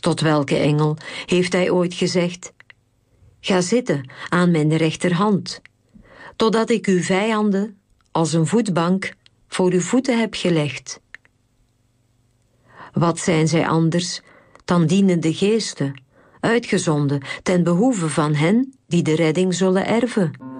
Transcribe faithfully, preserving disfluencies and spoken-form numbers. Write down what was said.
Tot welke engel heeft hij ooit gezegd: ga zitten aan mijn rechterhand, totdat ik uw vijanden als een voetbank voor uw voeten heb gelegd? Wat zijn zij anders dan dienende geesten, uitgezonden ten behoeve van hen die de redding zullen erven?